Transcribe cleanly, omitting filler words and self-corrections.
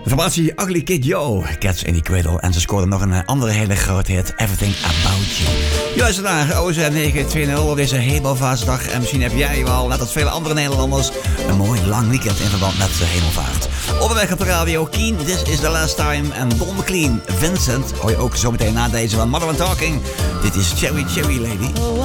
De formatie Ugly Kid Joe, Cats in the Cradle. En ze scoorden nog een andere hele grote hit, Everything About You. Je luistert naar OZ 920 op deze Hemelvaartsdag. En misschien heb jij wel, net als vele andere Nederlanders, een mooi lang weekend in verband met de Hemelvaart. Onderweg op de radio, Keen, This is the Last Time. En Don McLean, Vincent, hoor je ook zometeen na deze van Mother and Talking. Dit is Cherry Cherry Lady.